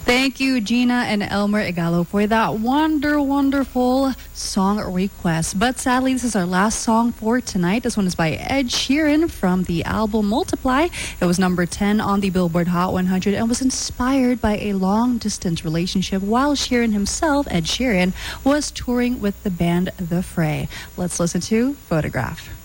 Thank you, Gina and Elmer Igalo, for that wonderful song request. But sadly, this is our last song for tonight. This one is by Ed Sheeran from the album Multiply. It was number 10 on the Billboard Hot 100 and was inspired by a long-distance relationship while Sheeran himself, Ed Sheeran, was touring with the band The Fray. Let's listen to Photograph.